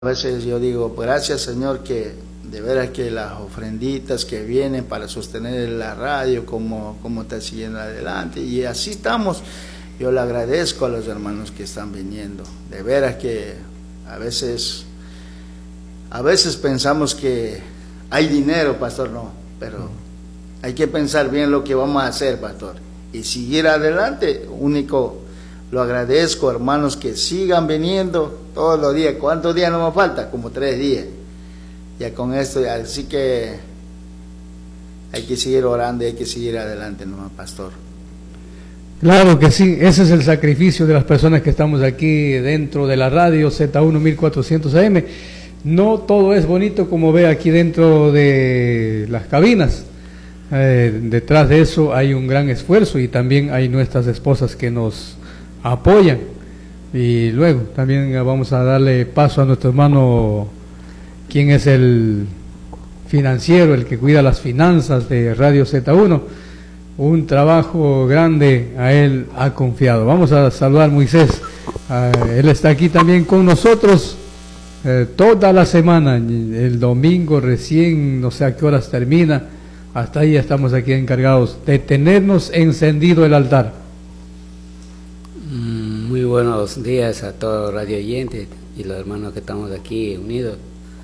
A veces yo digo, gracias Señor, que de veras que las ofrenditas que vienen para sostener la radio, como está siguiendo adelante, y así estamos. Yo le agradezco a los hermanos que están viniendo. De veras que a veces pensamos que hay dinero, pastor, no, pero hay que pensar bien lo que vamos a hacer, pastor, y seguir adelante. Único, lo agradezco, hermanos, que sigan viniendo todos los días. ¿Cuántos días nos falta? Como 3 días. Ya con esto, así que hay que seguir orando y hay que seguir adelante, ¿no, pastor? Claro que sí, ese es el sacrificio de las personas que estamos aquí dentro de la radio Z1 1400 AM. No todo es bonito como ve aquí dentro de las cabinas. Detrás de eso hay un gran esfuerzo y también hay nuestras esposas que nos apoyan. Y luego también vamos a darle paso a nuestro hermano, quien es el financiero, el que cuida las finanzas de Radio Z1. Un trabajo grande a él ha confiado. Vamos a saludar a Moisés. Él está aquí también con nosotros toda la semana. El domingo recién, no sé a qué horas termina. Hasta ahí estamos aquí encargados de tenernos encendido el altar. Muy buenos días a todos los radio oyentes y los hermanos que estamos aquí unidos.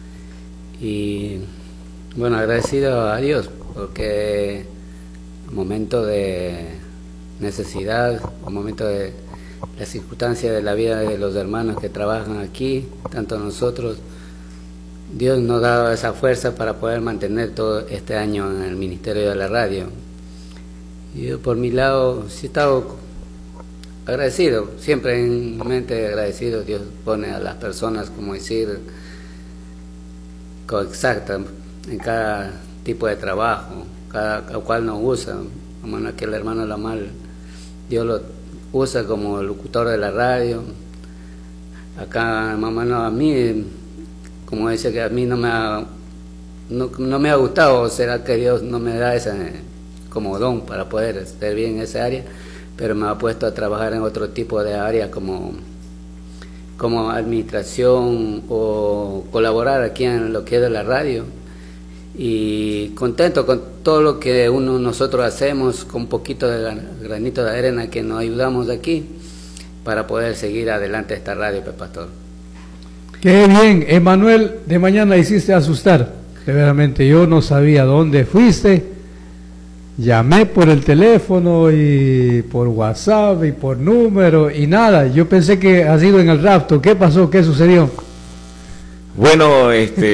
Y bueno, agradecido a Dios porque momento de necesidad, un momento de la circunstancia de la vida de los hermanos que trabajan aquí, tanto nosotros, Dios nos ha dado esa fuerza para poder mantener todo este año en el Ministerio de la Radio. Y yo por mi lado sí he estado agradecido, siempre en mi mente agradecido. Dios pone a las personas, como decir, exacta en cada tipo de trabajo, cada cual nos usa. Como en aquel hermano Lamal, Dios lo usa como locutor de la radio. Acá, mamá, no, a mí, como dice que a mí no me ha gustado, será que Dios no me da ese como don para poder estar bien en esa área, pero me ha puesto a trabajar en otro tipo de área como administración o colaborar aquí en lo que es de la radio. Y contento con todo lo que nosotros hacemos, con un poquito de granito de arena que nos ayudamos aquí para poder seguir adelante esta radio, pastor. Qué bien, Emanuel, de mañana hiciste asustar. Verdaderamente yo no sabía dónde fuiste. Llamé por el teléfono y por WhatsApp y por número y nada. Yo pensé que has ido en el rapto. ¿Qué pasó? ¿Qué sucedió? Bueno,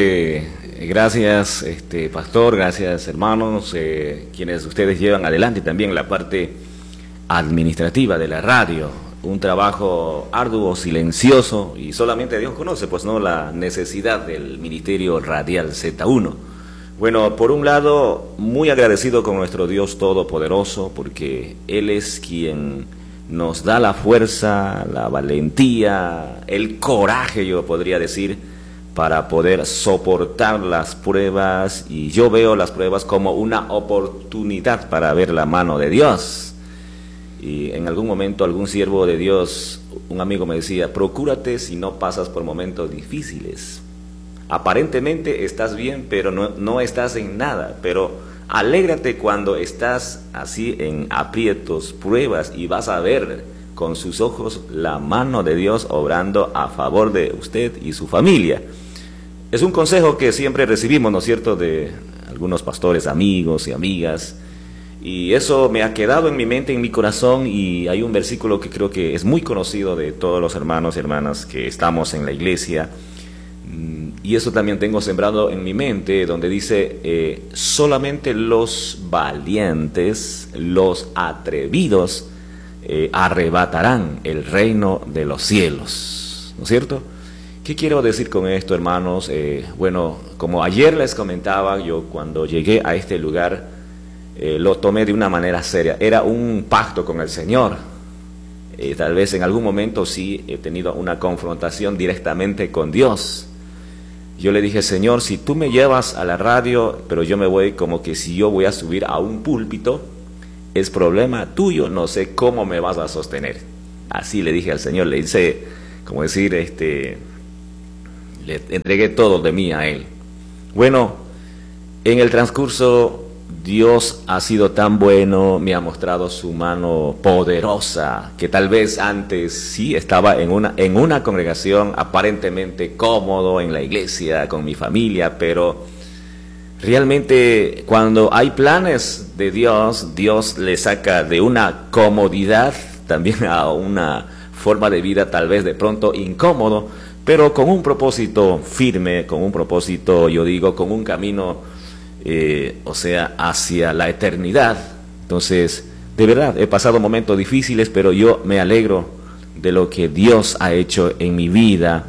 gracias, pastor, gracias, hermanos, quienes ustedes llevan adelante también la parte administrativa de la radio. Un trabajo arduo, silencioso, y solamente Dios conoce, pues, no, la necesidad del Ministerio Radial Z1. Bueno, por un lado, muy agradecido con nuestro Dios Todopoderoso, porque Él es quien nos da la fuerza, la valentía, el coraje, yo podría decir, para poder soportar las pruebas, y yo veo las pruebas como una oportunidad para ver la mano de Dios. Y en algún momento algún siervo de Dios, un amigo me decía, procúrate si no pasas por momentos difíciles. Aparentemente estás bien, pero no estás en nada, pero alégrate cuando estás así en aprietos, pruebas, y vas a ver con sus ojos la mano de Dios obrando a favor de usted y su familia. Es un consejo que siempre recibimos, ¿no es cierto?, de algunos pastores, amigos y amigas. Y eso me ha quedado en mi mente, en mi corazón, y hay un versículo que creo que es muy conocido de todos los hermanos y hermanas que estamos en la iglesia, y eso también tengo sembrado en mi mente, donde dice, solamente los valientes, los atrevidos, arrebatarán el reino de los cielos, ¿no es cierto? ¿Qué quiero decir con esto, hermanos? Bueno, como ayer les comentaba, yo cuando llegué a este lugar, lo tomé de una manera seria. Era un pacto con el Señor. Tal vez en algún momento sí he tenido una confrontación directamente con Dios. Yo le dije, Señor, si tú me llevas a la radio, pero yo me voy como que si yo voy a subir a un púlpito, es problema tuyo, no sé cómo me vas a sostener. Así le dije al Señor, le hice, como decir, le entregué todo de mí a Él. Bueno, en el transcurso Dios ha sido tan bueno, me ha mostrado su mano poderosa, que tal vez antes sí estaba en una congregación aparentemente cómodo en la iglesia, con mi familia, pero realmente cuando hay planes de Dios, Dios le saca de una comodidad también a una forma de vida tal vez de pronto incómodo, pero con un propósito firme, con un propósito, yo digo, con un camino o sea, hacia la eternidad. Entonces, de verdad, he pasado momentos difíciles, pero yo me alegro de lo que Dios ha hecho en mi vida.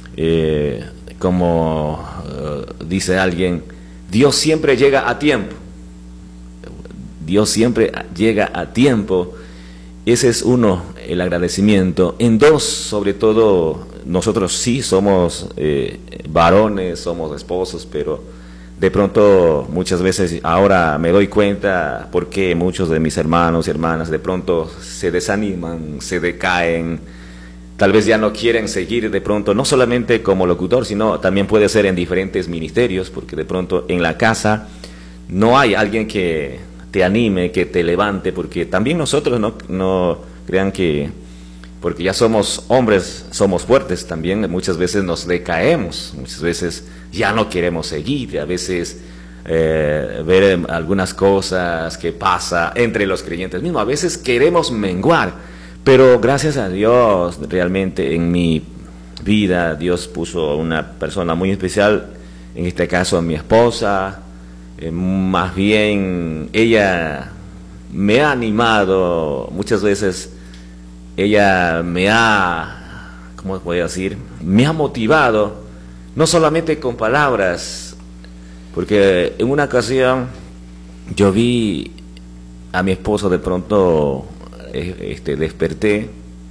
Como dice alguien, Dios siempre llega a tiempo. Dios siempre llega a tiempo. Ese es uno, el agradecimiento. En dos, sobre todo, nosotros sí somos varones, somos esposos, pero de pronto muchas veces ahora me doy cuenta por qué muchos de mis hermanos y hermanas de pronto se desaniman, se decaen, tal vez ya no quieren seguir de pronto, no solamente como locutor, sino también puede ser en diferentes ministerios, porque de pronto en la casa no hay alguien que te anime, que te levante, porque también nosotros no crean que porque ya somos hombres, somos fuertes, también muchas veces nos decaemos, muchas veces ya no queremos seguir, a veces ver algunas cosas que pasa entre los creyentes mismos, a veces queremos menguar, pero gracias a Dios, realmente en mi vida, Dios puso una persona muy especial, en este caso mi esposa, más bien ella me ha animado muchas veces. Ella me ha, ¿cómo voy a decir? Me ha motivado, no solamente con palabras, porque en una ocasión yo vi a mi esposo de pronto, desperté,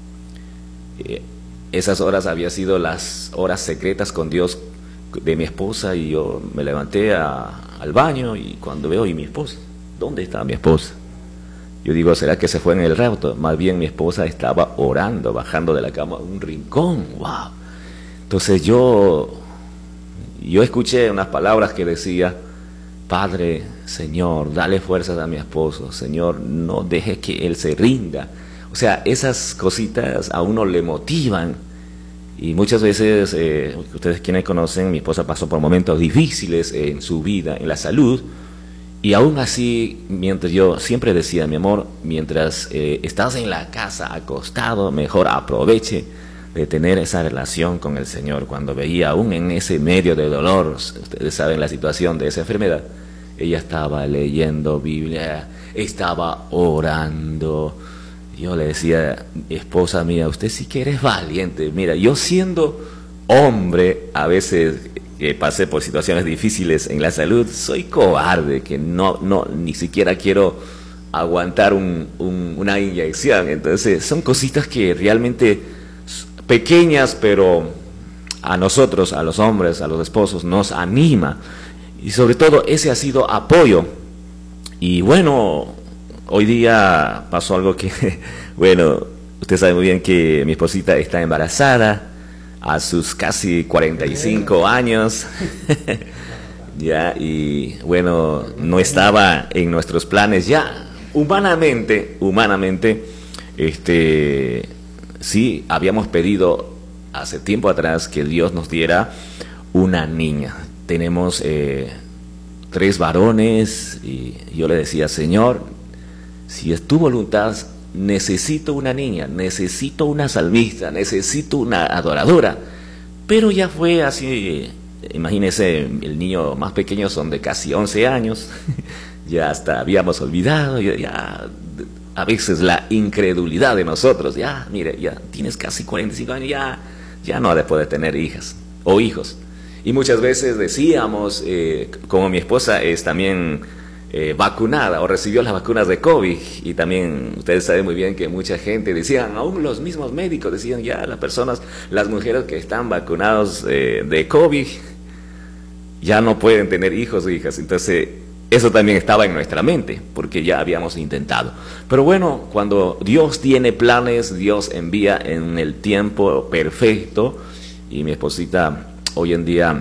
esas horas había sido las horas secretas con Dios de mi esposa y yo me levanté al baño y cuando veo, ¿y mi esposa? ¿Dónde está mi esposa? Yo digo, ¿será que se fue en el auto? Más bien mi esposa estaba orando, bajando de la cama a un rincón. ¡Wow! Entonces yo escuché unas palabras que decía, Padre, Señor, dale fuerzas a mi esposo. Señor, no deje que él se rinda. O sea, esas cositas a uno le motivan. Y muchas veces, ustedes quienes conocen, mi esposa pasó por momentos difíciles en su vida, en la salud. Y aún así, mientras yo siempre decía, mi amor, mientras estás en la casa acostado, mejor aproveche de tener esa relación con el Señor. Cuando veía aún en ese medio de dolor, ustedes saben la situación de esa enfermedad, ella estaba leyendo Biblia, estaba orando. Yo le decía, esposa mía, usted sí que eres valiente. Mira, yo siendo hombre, a veces pasé por situaciones difíciles en la salud, soy cobarde, que ni siquiera quiero aguantar una inyección. Entonces son cositas que realmente pequeñas, pero a nosotros, a los hombres, a los esposos, nos anima. Y sobre todo ese ha sido apoyo. Y bueno, hoy día pasó algo que, bueno, usted sabe muy bien que mi esposita está embarazada a sus casi 45 años, ya, y bueno, no estaba en nuestros planes ya, humanamente, sí, habíamos pedido hace tiempo atrás que Dios nos diera una niña. Tenemos 3 varones y yo le decía, Señor, si es tu voluntad, necesito una niña, necesito una salmista, necesito una adoradora. Pero ya fue así, imagínense, el niño más pequeño son de casi 11 años, ya hasta habíamos olvidado, ya a veces la incredulidad de nosotros, ya, mire, ya tienes casi 45 años, ya no ha de poder tener hijas o hijos. Y muchas veces decíamos, como mi esposa es también vacunada o recibió las vacunas de COVID, y también ustedes saben muy bien que mucha gente decían, aún los mismos médicos decían, ya las mujeres que están vacunados de COVID ya no pueden tener hijos o hijas. Entonces eso también estaba en nuestra mente porque ya habíamos intentado. Pero bueno, cuando Dios tiene planes, Dios envía en el tiempo perfecto, y mi esposita hoy en día